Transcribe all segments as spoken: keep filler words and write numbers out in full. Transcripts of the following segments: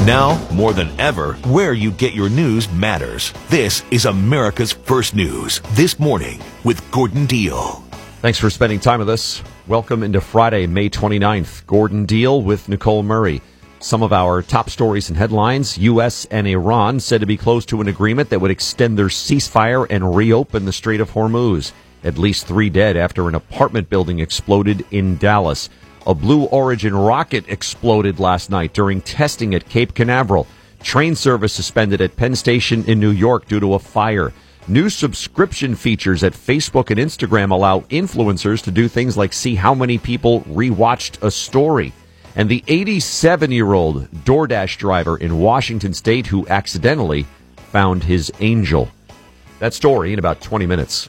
Now, more than ever, where you get your news matters. This is America's First News This Morning with Gordon Deal. Thanks for spending time with us. Welcome into Friday, May twenty-ninth. Gordon Deal with Nicole Murray. Some of our top stories and headlines. U S and Iran said to be close to an agreement that would extend their ceasefire and reopen the Strait of Hormuz. At least three dead after an apartment building exploded in Dallas. A Blue Origin rocket exploded last night during testing at Cape Canaveral. Train service suspended at Penn Station in New York due to a fire. New subscription features at Facebook and Instagram allow influencers to do things like see how many people rewatched a story. And the eighty-seven-year-old DoorDash driver in Washington State who accidentally found his angel. That story in about twenty minutes.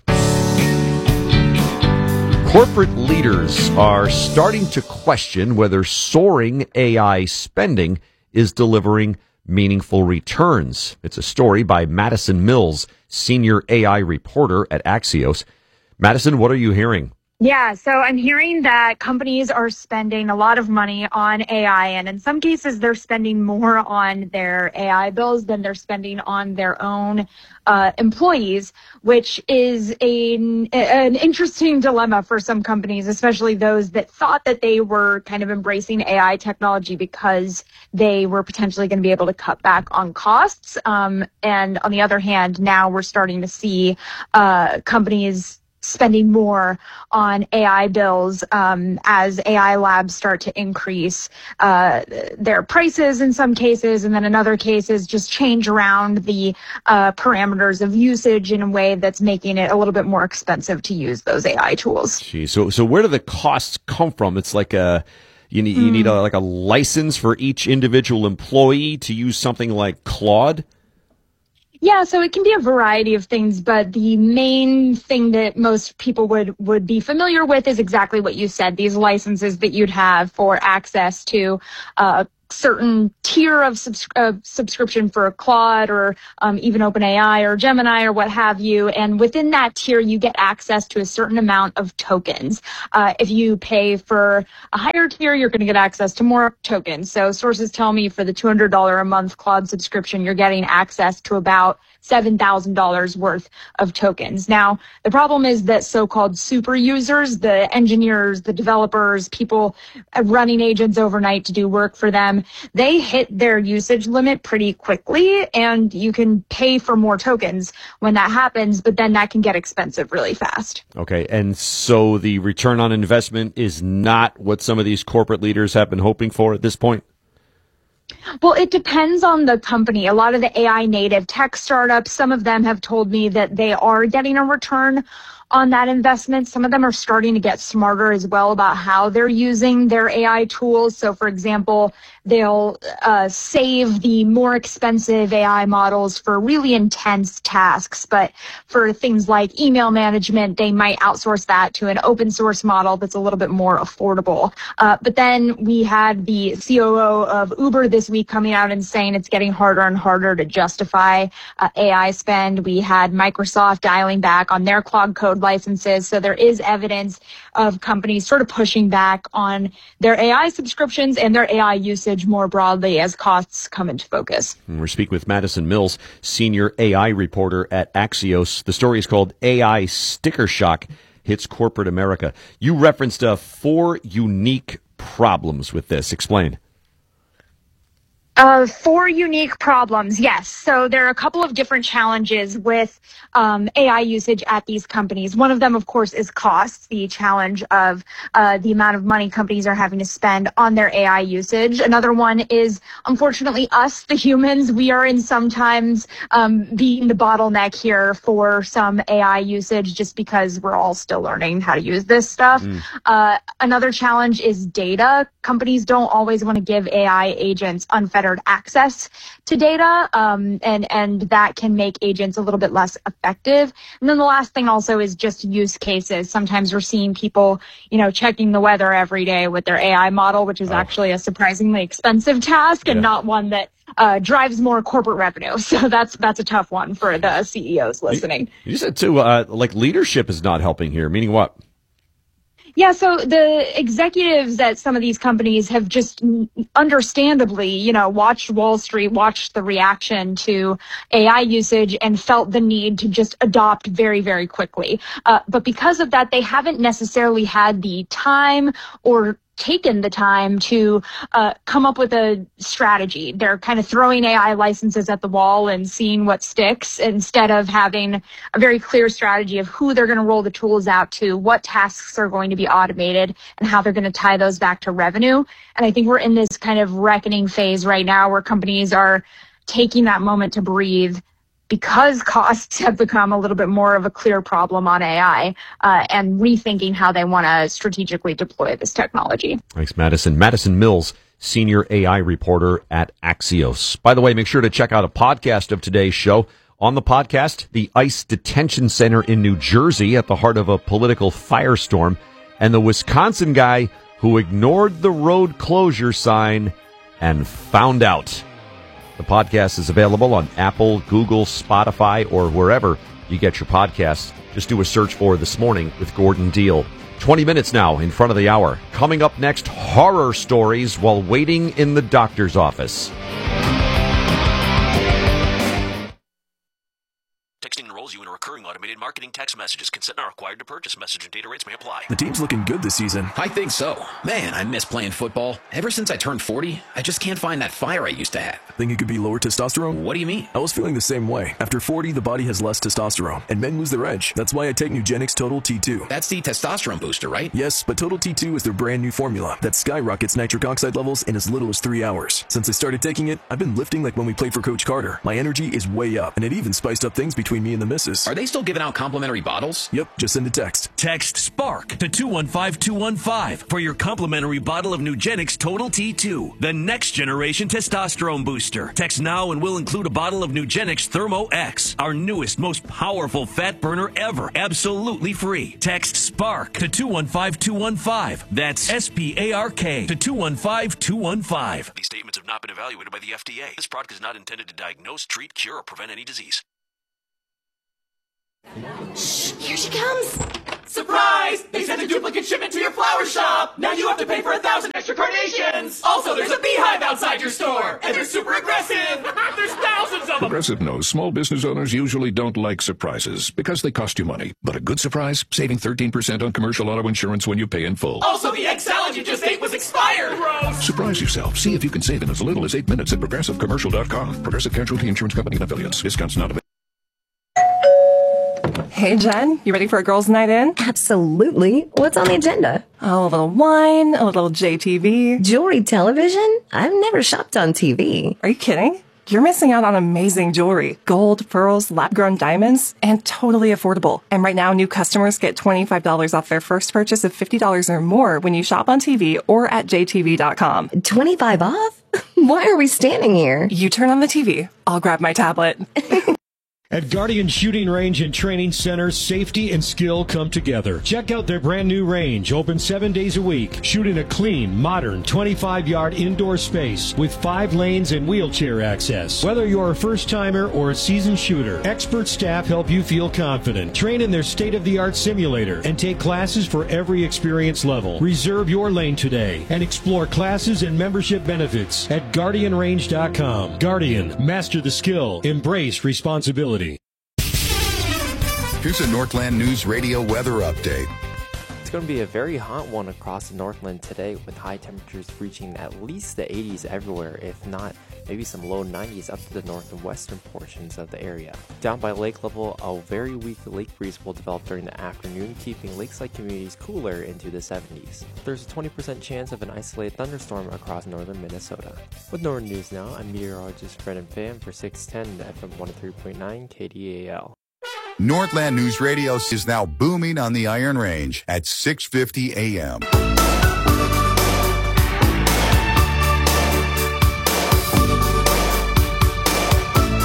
Corporate leaders are starting to question whether soaring A I spending is delivering meaningful returns. It's a story by Madison Mills, senior A I reporter at Axios. Madison, what are you hearing? Yeah, so I'm hearing that companies are spending a lot of money on A I, and in some cases they're spending more on their A I bills than they're spending on their own uh, employees, which is a, an interesting dilemma for some companies, especially those that thought that they were kind of embracing A I technology because they were potentially going to be able to cut back on costs. Um, and on the other hand, now we're starting to see uh, companies spending more on A I bills um, as A I labs start to increase uh, their prices in some cases, and then in other cases just change around the uh, parameters of usage in a way that's making it a little bit more expensive to use those A I tools. Gee, so so where do the costs come from? It's like a you need you need a, like a license for each individual employee to use something like Claude. Yeah, so it can be a variety of things, but the main thing that most people would, would be familiar with is exactly what you said, these licenses that you'd have for access to uh, certain tier of subs- uh, subscription for Claude or um, even OpenAI or Gemini or what have you. And within that tier, you get access to a certain amount of tokens. Uh, if you pay for a higher tier, you're going to get access to more tokens. So sources tell me for the two hundred dollars a month Claude subscription, you're getting access to about seven thousand dollars worth of tokens. Now, the problem is that so-called super users, the engineers, the developers, people running agents overnight to do work for them, they hit their usage limit pretty quickly, and you can pay for more tokens when that happens, but then that can get expensive really fast. Okay, and so the return on investment is not what some of these corporate leaders have been hoping for at this point? Well, it depends on the company. A lot of the A I native tech startups, some of them have told me that they are getting a return on that investment. Some of them are starting to get smarter as well about how they're using their A I tools. So, for example, they'll uh, save the more expensive A I models for really intense tasks. But for things like email management, they might outsource that to an open source model that's a little bit more affordable. Uh, but then we had the C O O of Uber this week coming out and saying it's getting harder and harder to justify uh, A I spend. We had Microsoft dialing back on their Claude Code licenses. So there is evidence of companies sort of pushing back on their A I subscriptions and their A I usage more broadly as costs come into focus. And we're speaking with Madison Mills, senior A I reporter at Axios. The story is called A I Sticker Shock Hits Corporate America. You referenced uh, four unique problems with this. Explain. Uh, four unique problems, yes. So there are a couple of different challenges with um, A I usage at these companies. One of them, of course, is costs, the challenge of uh, the amount of money companies are having to spend on their A I usage. Another one is, unfortunately, us, the humans. We are in sometimes um, being the bottleneck here for some A I usage just because we're all still learning how to use this stuff. Mm. Uh, another challenge is data. Companies don't always want to give A I agents unfettered access to data, um, and, and that can make agents a little bit less effective. And then the last thing also is just use cases. Sometimes we're seeing people, you know, checking the weather every day with their A I model, which is oh. actually a surprisingly expensive task and yeah. not one that uh, drives more corporate revenue. So that's that's a tough one for the C E Os listening. You, you said too, uh, like leadership is not helping here, meaning what? Yeah, so the executives at some of these companies have just understandably, you know, watched Wall Street, watched the reaction to A I usage and felt the need to just adopt very, very quickly. Uh, but because of that, they haven't necessarily had the time or taken the time to uh, come up with a strategy. They're kind of throwing A I licenses at the wall and seeing what sticks instead of having a very clear strategy of who they're going to roll the tools out to, what tasks are going to be automated, and how they're going to tie those back to revenue. And I think we're in this kind of reckoning phase right now where companies are taking that moment to breathe because costs have become a little bit more of a clear problem on A I, uh, and rethinking how they want to strategically deploy this technology. Thanks, Madison. Madison Mills, senior A I reporter at Axios. By the way, make sure to check out a podcast of today's show. On the podcast, the ICE detention center in New Jersey at the heart of a political firestorm, and the Wisconsin guy who ignored the road closure sign and found out. The podcast is available on Apple, Google, Spotify, or wherever you get your podcasts. Just do a search for This Morning with Gordon Deal. twenty minutes now in front of the hour. Coming up next, horror stories while waiting in the doctor's office. Texting enrolls you in a recurring automated marketing text messages. Consent not required to purchase. Message and data rates may apply. The team's looking good this season. I think so. Man, I miss playing football. Ever since I turned forty, I just can't find that fire I used to have. Think it could be lower testosterone? What do you mean? I was feeling the same way. After forty, the body has less testosterone, and men lose their edge. That's why I take Nugenix Total T two. That's the testosterone booster, right? Yes, but Total T two is their brand new formula that skyrockets nitric oxide levels in as little as three hours. Since I started taking it, I've been lifting like when we played for Coach Carter. My energy is way up, and it even spiced up things between me and the missus. Are they still giving out complimentary bottles? Yep, just send a text. Text SPARK to two one five two one five for your complimentary bottle of Nugenix Total T two, the next generation testosterone booster. Text now and we'll include a bottle of Nugenix Thermo X, our newest, most powerful fat burner ever, absolutely free. Text SPARK to two one five two one five. That's S P A R K to two one five two one five. These statements have not been evaluated by the F D A. This product is not intended to diagnose, treat, cure, or prevent any disease. Shh, here she comes. Surprise! They sent a duplicate shipment to your flower shop. Now you have to pay for a thousand extra carnations. Also, there's a beehive outside your store, and they're super aggressive. There's thousands of them. Progressive knows small business owners usually don't like surprises because they cost you money. But a good surprise, saving thirteen percent on commercial auto insurance when you pay in full. Also, the egg salad you just ate was expired. Gross. Surprise yourself. See if you can save in as little as eight minutes at progressive commercial dot com. Progressive Casualty Insurance Company and affiliates. Discounts not available. Hey, Jen, you ready for a girls' night in? Absolutely. What's on the agenda? Oh, a little wine, a little J T V. Jewelry television? I've never shopped on T V. Are you kidding? You're missing out on amazing jewelry. Gold, pearls, lab-grown diamonds, and totally affordable. And right now, new customers get twenty-five dollars off their first purchase of fifty dollars or more when you shop on T V or at J T V dot com. twenty-five off? Why are we standing here? You turn on the T V. I'll grab my tablet. At Guardian Shooting Range and Training Center, safety and skill come together. Check out their brand new range, open seven days a week. Shoot in a clean, modern, twenty-five yard indoor space with five lanes and wheelchair access. Whether you're a first-timer or a seasoned shooter, expert staff help you feel confident. Train in their state-of-the-art simulator and take classes for every experience level. Reserve your lane today and explore classes and membership benefits at Guardian Range dot com. Guardian, master the skill, embrace responsibility. Here's a Northland News Radio weather update. It's going to be a very hot one across the Northland today, with high temperatures reaching at least the eighties everywhere, if not maybe some low nineties up to the north and western portions of the area. Down by lake level, a very weak lake breeze will develop during the afternoon, keeping lakeside communities cooler into the seventies. There's a twenty percent chance of an isolated thunderstorm across northern Minnesota. With Northern News Now, I'm meteorologist Brendan Pham for six ten F M one oh three point nine K D A L. Northland News Radio is now booming on the Iron Range at six fifty A M.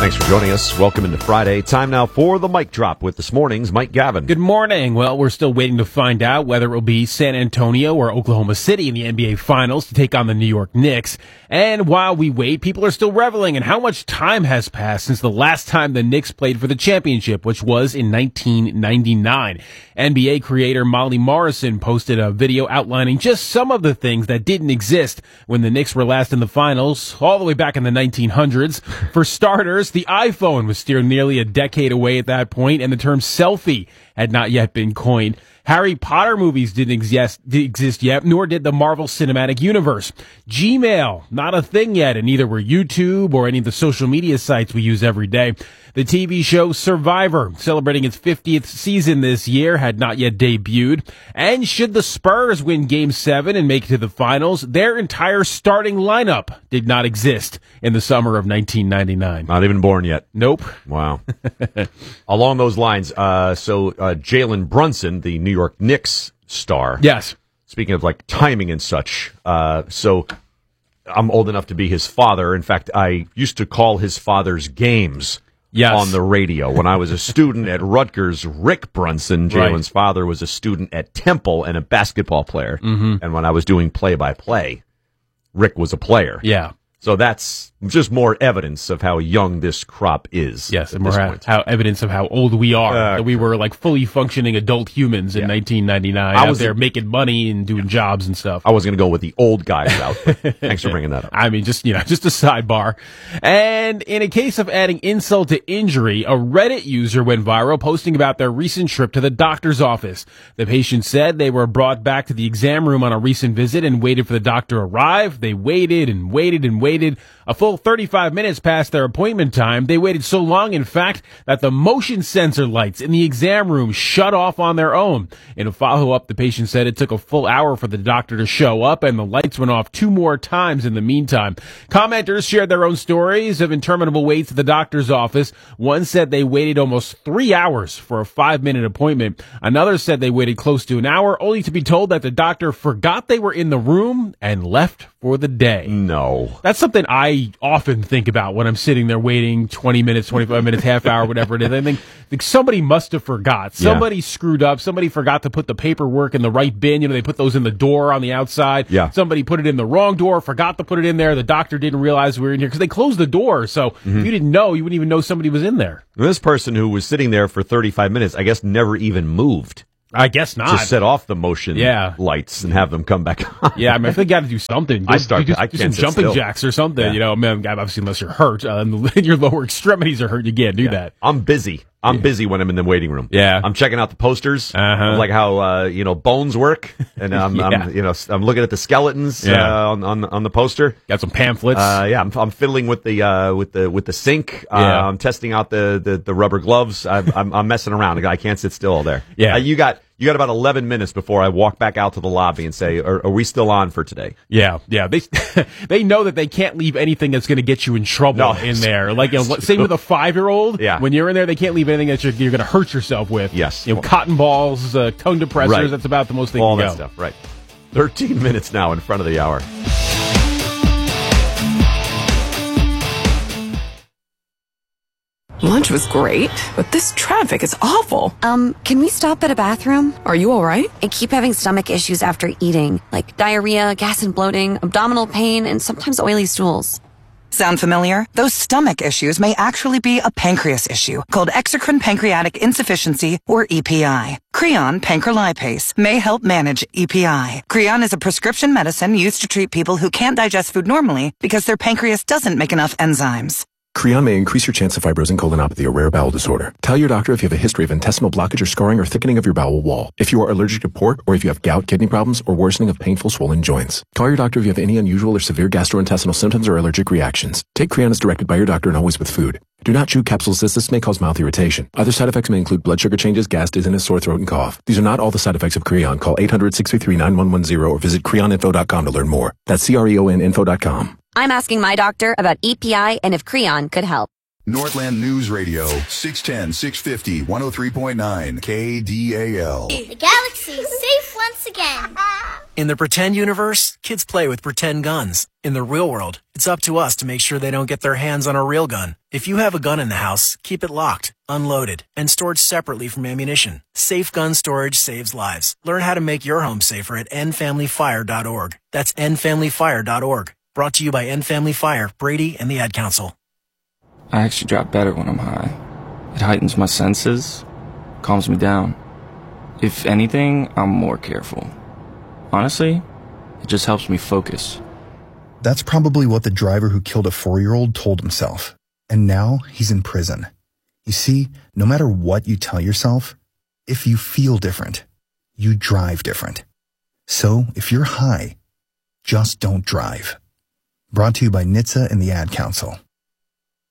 Thanks for joining us. Welcome into Friday. Time now for the Mic Drop with this morning's Mike Gavin. Good morning. Well, we're still waiting to find out whether it will be San Antonio or Oklahoma City in the N B A Finals to take on the New York Knicks. And while we wait, people are still reveling in how much time has passed since the last time the Knicks played for the championship, which was in nineteen ninety-nine. N B A creator Molly Morrison posted a video outlining just some of the things that didn't exist when the Knicks were last in the finals, all the way back in the nineteen hundreds. For starters, the iPhone was still nearly a decade away at that point, and the term selfie had not yet been coined. Harry Potter movies didn't exist, exist yet, nor did the Marvel Cinematic Universe. Gmail, not a thing yet, and neither were YouTube or any of the social media sites we use every day. The T V show Survivor, celebrating its fiftieth season this year, had not yet debuted. And should the Spurs win Game seven and make it to the finals, their entire starting lineup did not exist in the summer of nineteen ninety-nine. Not even born yet. Nope. Wow. Along those lines, uh, so uh, Jalen Brunson, the New York Knicks star. Yes. Speaking of like timing and such, uh, so I'm old enough to be his father. In fact, I used to call his father's games. Yes. On the radio. When I was a student at Rutgers, Rick Brunson, Jalen's right. father, was a student at Temple and a basketball player. Mm-hmm. And when I was doing play-by-play, Rick was a player. Yeah. So that's just more evidence of how young this crop is. Yes, and more how, how evidence of how old we are. Uh, that we were like fully functioning adult humans in yeah. nineteen ninety-nine. I out was there making money and doing jobs and stuff. I was going to go with the old guy route, but thanks for bringing that up. I mean, just, you know, just a sidebar. And in a case of adding insult to injury, a Reddit user went viral posting about their recent trip to the doctor's office. The patient said they were brought back to the exam room on a recent visit and waited for the doctor to arrive. They waited and waited and waited. A full thirty-five minutes past their appointment time. They waited so long, in fact, that the motion sensor lights in the exam room shut off on their own. In a follow-up, the patient said it took a full hour for the doctor to show up, and the lights went off two more times in the meantime. Commenters shared their own stories of interminable waits at the doctor's office. One said they waited almost three hours for a five-minute appointment. Another said they waited close to an hour, only to be told that the doctor forgot they were in the room and left for the day. No. That's something I often think about when I'm sitting there waiting twenty minutes, twenty-five minutes, half hour, whatever it is. I think, think somebody must have forgot. Somebody yeah. screwed up. Somebody forgot to put the paperwork in the right bin. You know, they put those in the door on the outside. Yeah. Somebody put it in the wrong door, forgot to put it in there. The doctor didn't realize we were in here because they closed the door. So mm-hmm. if you didn't know, you wouldn't even know somebody was in there. This person who was sitting there for thirty-five minutes, I guess, never even moved. I guess not. To set off the motion yeah. lights and have them come back on. Yeah, I mean, I think you got to do something. I start. Do, I do can't some jumping still. jacks or something. Yeah. You know, I mean, obviously unless you're hurt uh, and your lower extremities are hurt, you can't do yeah. that. I'm busy. I'm yeah. busy when I'm in the waiting room. Yeah, I'm checking out the posters, uh-huh. like how uh, you know bones work, and I'm, yeah. I'm you know I'm looking at the skeletons yeah. uh, on, on on the poster. Got some pamphlets. Uh, yeah, I'm, I'm fiddling with the uh, with the with the sink. Uh, yeah. I'm testing out the, the, the rubber gloves. I'm, I'm I'm messing around. I can't sit still all there. Yeah, uh, you got. You got about eleven minutes before I walk back out to the lobby and say, are, are we still on for today? Yeah, yeah. They they know that they can't leave anything that's going to get you in trouble no, in there. Like, you know, same with a five-year-old. Yeah. When you're in there, they can't leave anything that you're, you're going to hurt yourself with. Yes. You know, cotton balls, uh, tongue depressors, right. that's about the most they All can that go. stuff, right. thirteen minutes now in front of the hour. Lunch was great, but this traffic is awful. Um, can we stop at a bathroom? Are you all right? I keep having stomach issues after eating, like diarrhea, gas and bloating, abdominal pain, and sometimes oily stools. Sound familiar? Those stomach issues may actually be a pancreas issue called exocrine pancreatic insufficiency, or E P I. Creon pancrelipase may help manage E P I. Creon is a prescription medicine used to treat people who can't digest food normally because their pancreas doesn't make enough enzymes. Creon may increase your chance of fibrosing colonopathy, a rare bowel disorder. Tell your doctor if you have a history of intestinal blockage or scarring or thickening of your bowel wall. If you are allergic to pork, or if you have gout, kidney problems, or worsening of painful swollen joints. Call your doctor if you have any unusual or severe gastrointestinal symptoms or allergic reactions. Take Creon as directed by your doctor and always with food. Do not chew capsules as this may cause mouth irritation. Other side effects may include blood sugar changes, gas, dizziness, sore throat, and cough. These are not all the side effects of Creon. Call eight hundred, six three three, nine one one zero or visit creon info dot com to learn more. That's C R E O N info dot com. I'm asking my doctor about E P I and if Creon could help. Northland News Radio, six ten, six fifty, one oh three point nine, K D A L. The galaxy is safe once again. In the pretend universe, kids play with pretend guns. In the real world, it's up to us to make sure they don't get their hands on a real gun. If you have a gun in the house, keep it locked, unloaded, and stored separately from ammunition. Safe gun storage saves lives. Learn how to make your home safer at end family fire dot org. That's end family fire dot org. Brought to you by End Family Fire, Brady, and the Ad Council. I actually drop better when I'm high. It heightens my senses, calms me down. If anything, I'm more careful. Honestly, it just helps me focus. That's probably what the driver who killed a four-year-old told himself. And now he's in prison. You see, no matter what you tell yourself, if you feel different, you drive different. So if you're high, just don't drive. Brought to you by N H T S A and the Ad Council.